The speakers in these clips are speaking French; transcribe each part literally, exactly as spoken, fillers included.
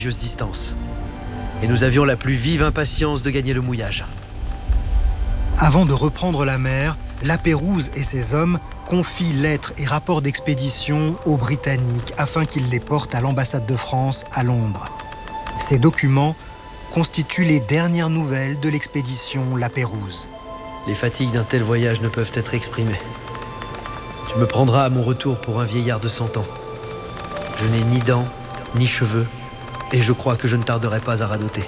distance. Et nous avions la plus vive impatience de gagner le mouillage. Avant de reprendre la mer, La Pérouse et ses hommes confient lettres et rapports d'expédition aux Britanniques afin qu'ils les portent à l'ambassade de France à Londres. Ces documents constituent les dernières nouvelles de l'expédition La Pérouse. Les fatigues d'un tel voyage ne peuvent être exprimées. Tu me prendras à mon retour pour un vieillard de cent ans. Je n'ai ni dents, ni cheveux, et je crois que je ne tarderai pas à radoter.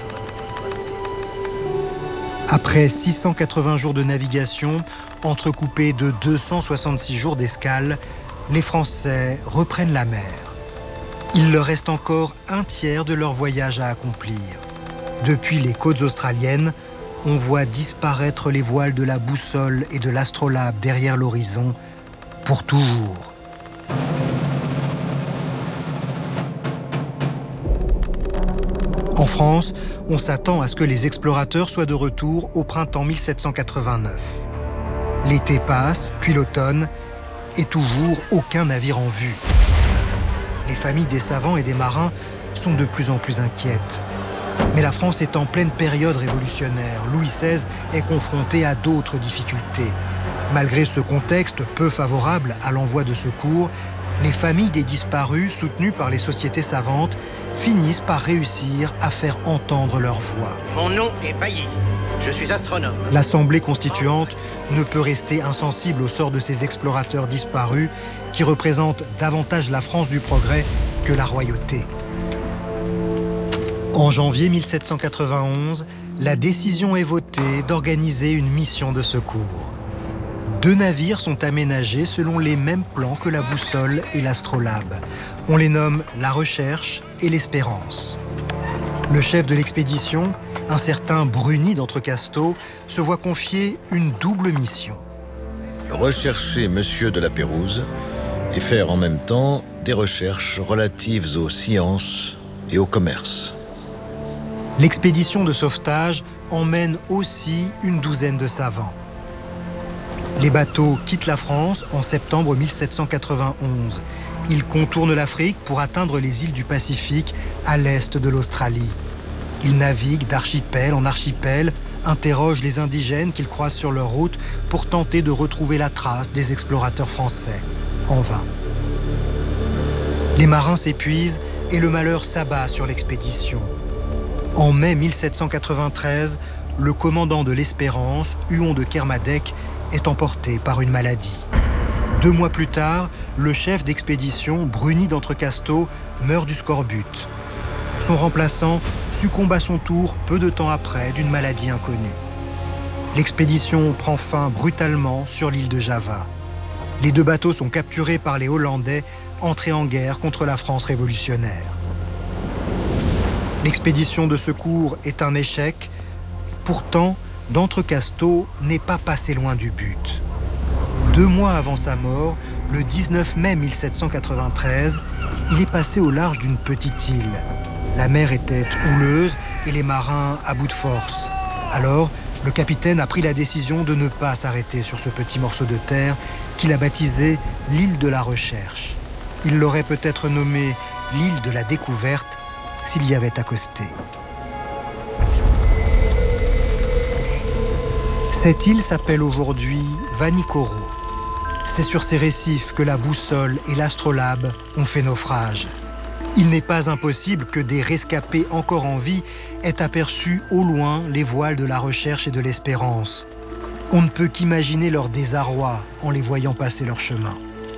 Après six cent quatre-vingts jours de navigation, entrecoupés de deux cent soixante-six jours d'escale, les Français reprennent la mer. Il leur reste encore un tiers de leur voyage à accomplir. Depuis les côtes australiennes, on voit disparaître les voiles de la boussole et de l'astrolabe derrière l'horizon pour toujours. En France, on s'attend à ce que les explorateurs soient de retour au printemps mille sept cent quatre-vingt-neuf. L'été passe, puis l'automne, et toujours aucun navire en vue. Les familles des savants et des marins sont de plus en plus inquiètes. Mais la France est en pleine période révolutionnaire. Louis seize est confronté à d'autres difficultés. Malgré ce contexte peu favorable à l'envoi de secours, les familles des disparus, soutenues par les sociétés savantes, finissent par réussir à faire entendre leur voix. Mon nom est Bailly. Je suis astronome. L'Assemblée constituante ne peut rester insensible au sort de ces explorateurs disparus qui représentent davantage la France du progrès que la royauté. En janvier mille sept cent quatre-vingt-onze, la décision est votée d'organiser une mission de secours. Deux navires sont aménagés selon les mêmes plans que la boussole et l'astrolabe. On les nomme la Recherche et l'Espérance. Le chef de l'expédition, un certain Bruni d'Entrecasteaux, se voit confier une double mission. Rechercher Monsieur de La Pérouse et faire en même temps des recherches relatives aux sciences et au commerce. L'expédition de sauvetage emmène aussi une douzaine de savants. Les bateaux quittent la France en septembre mille sept cent quatre-vingt-onze. Ils contournent l'Afrique pour atteindre les îles du Pacifique à l'est de l'Australie. Ils naviguent d'archipel en archipel, interrogent les indigènes qu'ils croisent sur leur route pour tenter de retrouver la trace des explorateurs français. En vain. Les marins s'épuisent et le malheur s'abat sur l'expédition. En mai mille sept cent quatre-vingt-treize, le commandant de l'Espérance, Huon de Kermadec, est emporté par une maladie. Deux mois plus tard, le chef d'expédition, Bruni d'Entrecasteaux, meurt du scorbut. Son remplaçant succombe à son tour peu de temps après d'une maladie inconnue. L'expédition prend fin brutalement sur l'île de Java. Les deux bateaux sont capturés par les Hollandais, entrés en guerre contre la France révolutionnaire. L'expédition de secours est un échec. Pourtant, d'Entrecasteaux n'est pas passé loin du but. Deux mois avant sa mort, le dix-neuf mai mille sept cent quatre-vingt-treize, il est passé au large d'une petite île. La mer était houleuse et les marins à bout de force. Alors, le capitaine a pris la décision de ne pas s'arrêter sur ce petit morceau de terre qu'il a baptisé l'île de la Recherche. Il l'aurait peut-être nommé l'île de la Découverte s'il y avait accosté. Cette île s'appelle aujourd'hui Vanikoro. C'est sur ces récifs que la boussole et l'astrolabe ont fait naufrage. Il n'est pas impossible que des rescapés encore en vie aient aperçu au loin les voiles de la Recherche et de l'Espérance. On ne peut qu'imaginer leur désarroi en les voyant passer leur chemin.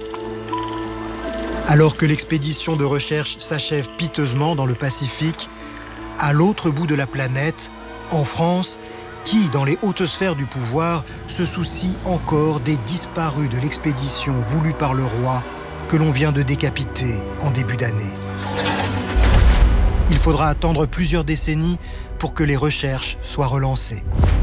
Alors que l'expédition de recherche s'achève piteusement dans le Pacifique, à l'autre bout de la planète, en France, qui, dans les hautes sphères du pouvoir, se soucie encore des disparus de l'expédition voulue par le roi que l'on vient de décapiter en début d'année. Il faudra attendre plusieurs décennies pour que les recherches soient relancées.